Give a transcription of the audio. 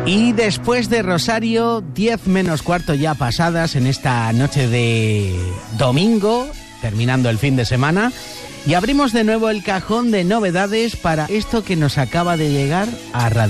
Y después de Rosario, 10 menos cuarto ya pasadas en esta noche de domingo, terminando el fin de semana, y abrimos de nuevo el cajón de novedades para esto que nos acaba de llegar a Radio